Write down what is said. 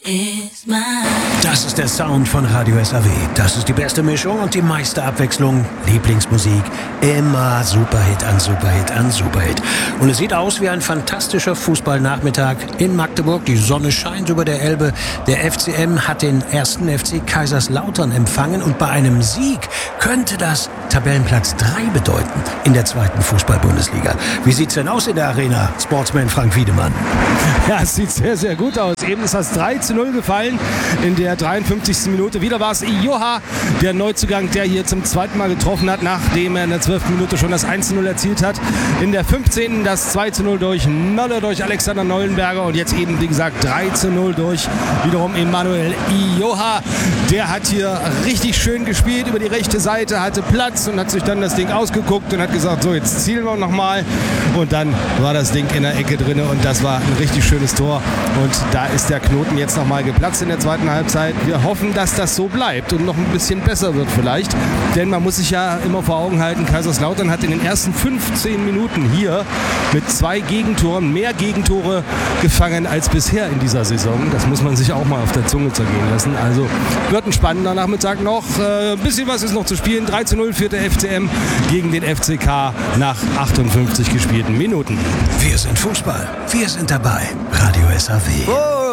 Das ist der Sound von Radio SAW. Das ist die beste Mischung und die meiste Abwechslung. Lieblingsmusik, immer Superhit an Superhit an Superhit. Und es sieht aus wie ein fantastischer Fußballnachmittag in Magdeburg. Die Sonne scheint über der Elbe. Der FCM hat den ersten FC Kaiserslautern empfangen. Und bei einem Sieg könnte das Tabellenplatz 3 bedeuten in der zweiten Fußball-Bundesliga. Wie sieht's denn aus in der Arena? Sportsman Frank Wiedemann. Ja, es sieht sehr, sehr gut aus. Eben ist das 3:0 gefallen in der 53. Minute. Wieder war es Ijoha, der Neuzugang, der hier zum zweiten Mal getroffen hat, nachdem er in der 12. Minute schon das 1:0 erzielt hat. In der 15. das 2:0 durch Möller, durch Alexander Neulenberger und jetzt eben, wie gesagt, 3:0 durch wiederum Emanuel Ijoha. Der hat hier richtig schön gespielt über die rechte Seite, hatte Platz und hat sich dann das Ding ausgeguckt und hat gesagt, so, jetzt zielen wir nochmal. Und dann war das Ding in der Ecke drin und das war ein richtig schönes Tor. Und da ist der Knoten jetzt nochmal geplatzt in der zweiten Halbzeit. Wir hoffen, dass das so bleibt und noch ein bisschen besser wird vielleicht. Denn man muss sich ja immer vor Augen halten, Kaiserslautern hat in den ersten 15 Minuten hier mit 2 Gegentoren mehr Gegentore gefangen als bisher in dieser Saison. Das muss man sich auch mal auf der Zunge zergehen lassen. Also wird ein spannender Nachmittag noch. Ein bisschen was ist noch zu spielen. 3:0 führt der FCM gegen den FCK nach 58 gespielten Minuten. Wir sind Fußball. Wir sind dabei. Radio SAW.